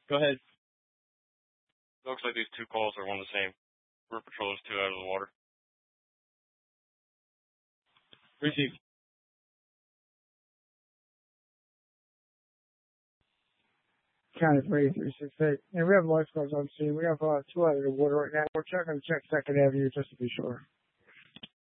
Go ahead. Looks like these two calls are one and the same. River Patrol is 2 out of the water. Receive. County 338. And we have lifeguards on scene. We have 2 out of the water right now. We're checking to check 2nd Avenue just to be sure.